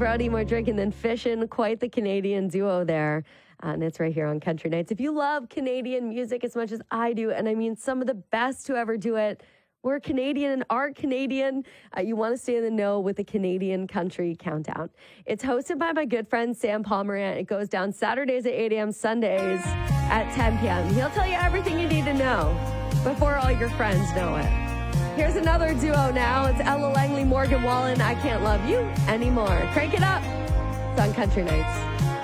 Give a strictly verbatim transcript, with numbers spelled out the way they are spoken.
Brody, more drinking than fishing. Quite the Canadian duo there. Uh, and it's right here on Country Nights. If you love Canadian music as much as I do, and I mean some of the best to ever do it, we're Canadian and are Canadian. Uh, you want to stay in the know with the Canadian Country Countdown. It's hosted by my good friend Sam Pomerant. It goes down Saturdays at eight a.m., Sundays at ten p.m. He'll tell you everything you need to know before all your friends know it. Here's another duo now. It's Ella Langley, Morgan Wallen. I Can't Love You Anymore. Crank it up. It's on Country Nights.